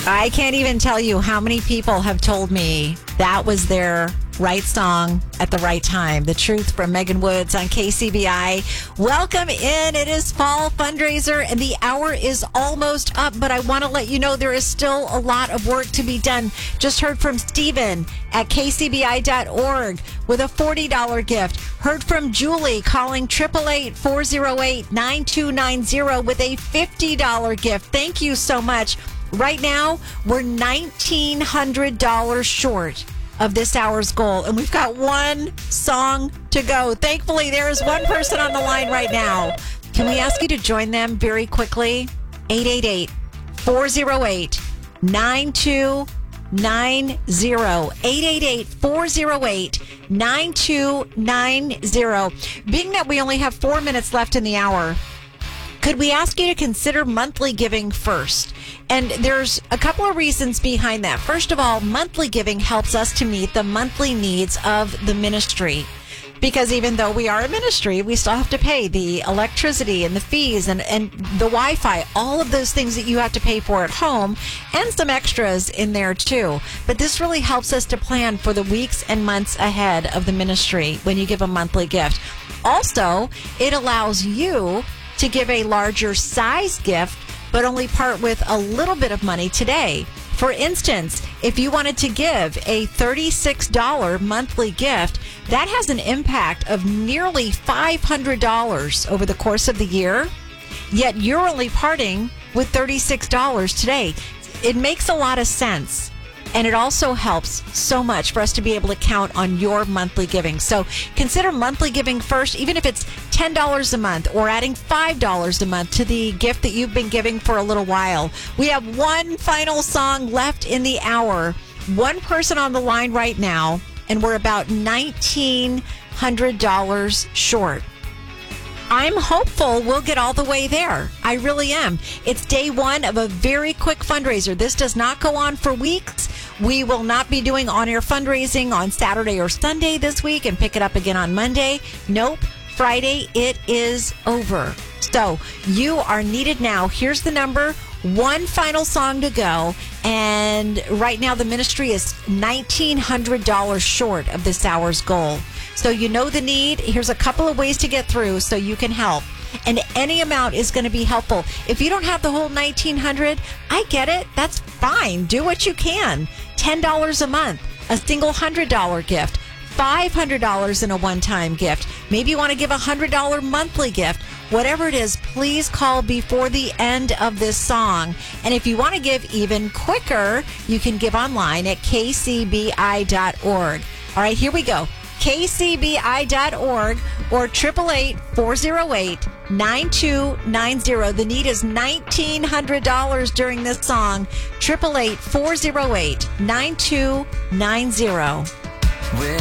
I can't even tell you how many people have told me that was their right song at the right time. The Truth from Megan Woods on KCBI. Welcome in. It is fall fundraiser and the hour is almost up, but I want to let you know there is still a lot of work to be done. Just heard from Stephen at kcbi.org with a $40 gift. Heard from Julie calling 888-408-9290 with a $50 gift. Thank you so much. Right now, we're $1,900 short of this hour's goal, and we've got one song to go. Thankfully, there is one person on the line right now. Can we ask you to join them very quickly? 888-408-9290. 888-408-9290. Being that we only have 4 minutes left in the hour, could we ask you to consider monthly giving first? And there's a couple of reasons behind that. First of all, monthly giving helps us to meet the monthly needs of the ministry. Because even though we are a ministry, we still have to pay the electricity and the fees and the Wi-Fi, all of those things that you have to pay for at home, and some extras in there too. But this really helps us to plan for the weeks and months ahead of the ministry when you give a monthly gift. Also, it allows you to give a larger size gift, but only part with a little bit of money today. For instance, if you wanted to give a $36 monthly gift, that has an impact of nearly $500 over the course of the year, yet you're only parting with $36 today. It makes a lot of sense. And it also helps so much for us to be able to count on your monthly giving. So consider monthly giving first, even if it's $10 a month or adding $5 a month to the gift that you've been giving for a little while. We have one final song left in the hour. One person on the line right now, and we're about $1,900 short. I'm hopeful we'll get all the way there. I really am. It's day one of a very quick fundraiser. This does not go on for weeks. We will not be doing on-air fundraising on Saturday or Sunday this week and pick it up again on Monday. Nope. Friday, it is over. So you are needed now. Here's the number. One final song to go. And right now the ministry is $1,900 short of this hour's goal. So you know the need. Here's a couple of ways to get through so you can help. And any amount is going to be helpful. If you don't have the whole $1,900, I get it. That's fine. Do what you can. $10 a month, a single $100 gift, $500 in a one-time gift. Maybe you want to give a $100 monthly gift. Whatever it is, please call before the end of this song. And if you want to give even quicker, you can give online at kcbi.org. All right, here we go. kcbi.org or 888-408-9290. The need is $1,900 during this song. 888-408-9290.